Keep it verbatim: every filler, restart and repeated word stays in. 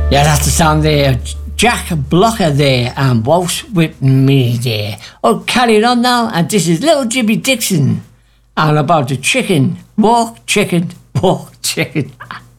Yeah, that's the song there. Jack Blocker there and Waltz With Me there. Oh, carry on now, and this is Little Jimmy Dixon and about the chicken. Walk, chicken, walk, chicken.